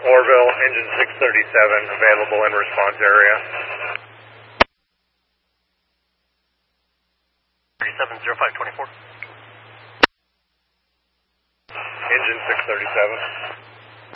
Orville, engine 637, available in response area. 370524. Engine 637.